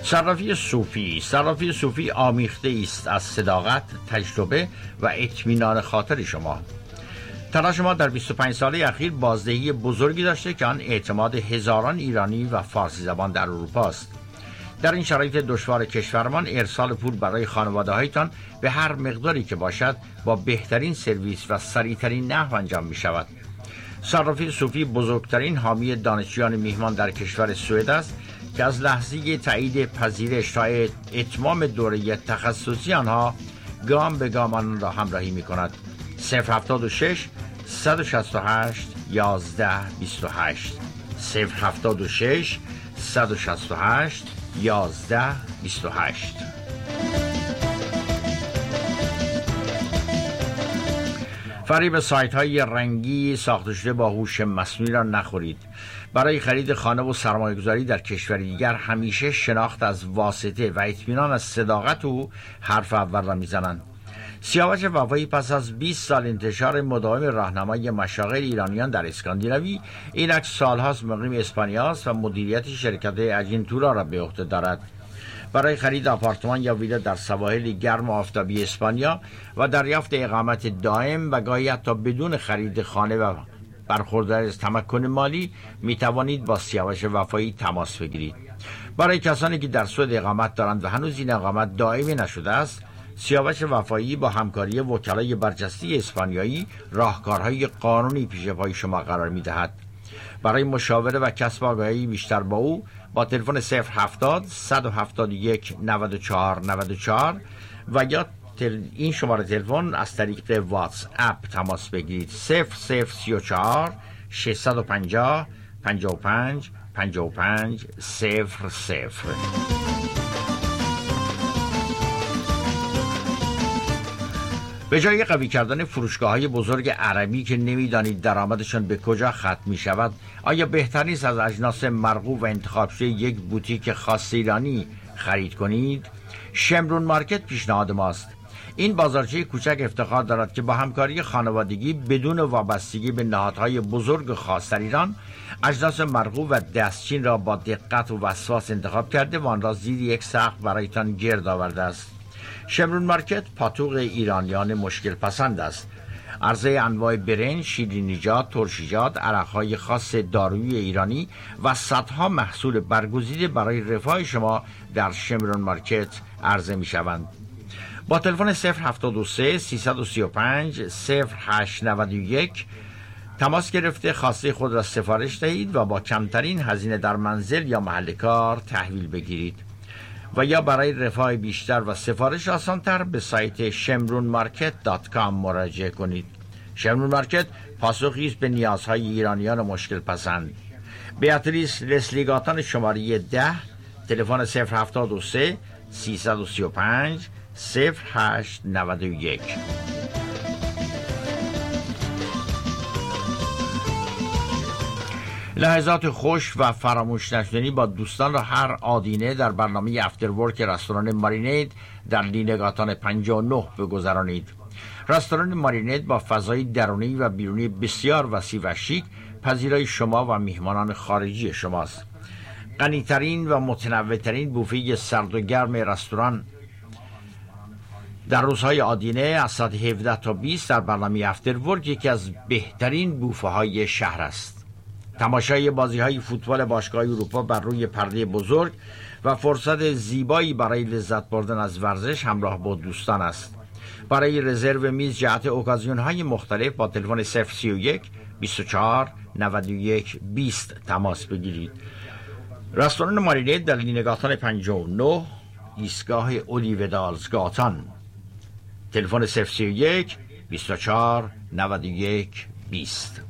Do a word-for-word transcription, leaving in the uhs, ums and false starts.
صرافی صوفی. صرافی صوفی آمیخته است از صداقت، تجربه و اطمینان خاطر شما. تلاش ما در بیست و پنج ساله اخیر بازدهی بزرگی داشته که آن اعتماد هزاران ایرانی و فارسی زبان در اروپا است. در این شرایط دشوار کشورمان ارسال پول برای خانواده هایتان به هر مقداری که باشد با بهترین سرویس و سریعترین نحو انجام می شود. صرافی صوفی بزرگترین حامی دانشجویان میهمان در کشور سوئد است که از لحظه تایید پذیرش تا اتمام دوره تخصصی آنها گام به گام آن را همراهی می کند. صفر هفتاد و شش صد و شصت و هشت یازده بیست و هشت صفر هفتاد و شش صد و شصت و هشت یازده بیست و هشت. فریب سایت های رنگی ساخته شده با هوش مصنوعی را نخورید. برای خرید خانه و سرمایه گذاری در کشور دیگر همیشه شناخت از واسطه و اطمینان از صداقت او حرف اول را میزنند. سیاوش وفایی پس از بیست سال انتشار مداوم راهنمای مشاغل ایرانیان در اسکاندیناوی، اینک سالهاست مقیم اسپانیا است و مدیریت شرکت اجینتورا را به عهده دارد. برای خرید آپارتمان یا ویلا در سواحل گرم و آفتابی اسپانیا و دریافت اقامت دائم و گاهی حتی بدون خرید خانه و برخوردار از تمکن مالی می توانید با سیاوش وفایی تماس بگیرید. برای کسانی که در سوئد اقامت دارند و هنوز این اقامت دائمی نشده است، سیاوش وفایی با همکاری وکلای برجسته اسپانیایی راهکارهای قانونی پیش پای شما قرار می دهد. برای مشاوره و کسب آگاهی بیشتر با او با تلفن صفر هفتاد صد و هفتاد و یک نود و چهار نود و چهار و یا این شماره تلفن از طریق واتس اپ تماس بگیرید. صفر صفر سی و چهار ششصد و پنجاه پنجاه و پنج پنجاه و پنج صفر صفر. به جای قوی کردن فروشگاه‌های بزرگ عربی که نمی‌دانید درآمدشان به کجا ختم می‌شود، آیا بهتر نیست از اجناس مرغوب و انتخاب شده یک بوتیک خاص ایرانی خرید کنید؟ شمرون مارکت پیشنهاد ماست. این بازارچه کوچک افتخار دارد که با همکاری خانوادگی بدون وابستگی به نهادهای بزرگ خاص در ایران، اجناس مرغوب و دستچین را با دقت و وسواس انتخاب کرده و آن را زیر یک سقف برایتان گرد آورده است. شمرون مارکت پاتوق ایرانیان مشکل پسند است. عرضه انواع برنج، شیرینیجات، ترشیجات، عرقهای خاص دارویی ایرانی و صدها محصول برگزیده برای رفاه شما در شمرون مارکت عرضه می شوند. با تلفن صفر هفتاد و سه سیصد و سی و پنج صفر هشت نود و یک تماس گرفته خواسته خود را سفارش دهید و با کمترین هزینه در منزل یا محل کار تحویل بگیرید. و یا برای رفاه بیشتر و سفارش آسانتر به سایت شمرون مارکت دات کام مراجعه کنید. شمرون مارکت پاسخی است به نیازهای ایرانیان مشکل پسند. بیاتریس لسلیگاتان شماره ده تلفن صفر هفتاد و سه سیصد و سی و پنج صفر هشت نود و یک. لحظات خوش و فراموش نشدنی با دوستان را هر آدینه در برنامه افتر ورک رستوران مارینید در لینگاتان پنجاه و نه بگذرانید. رستوران مارینید با فضای درونی و بیرونی بسیار وسیع و شیک پذیرای شما و میهمانان خارجی شماست. غنی‌ترین و متنوع‌ترین بوفه سرد و گرم رستوران در روزهای آدینه از ساعت هفده تا بیست در برنامه افتر ورک یکی از بهترین بوفه های شهر است. تماشای بازی‌های فوتبال باشگاه اروپا بر روی پرده بزرگ و فرصت زیبایی برای لذت بردن از ورزش همراه با دوستان است. برای رزرو میز جهت اوکازیون‌های مختلف با تلفن صفر سی و یک بیست و چهار نود و یک بیست تماس بگیرید. رستوران مارینید در لینگاتان پنجاه و نه ایستگاه اولیودالزگاتان تلفن صفر سی و یک بیست و چهار نود و یک بیست.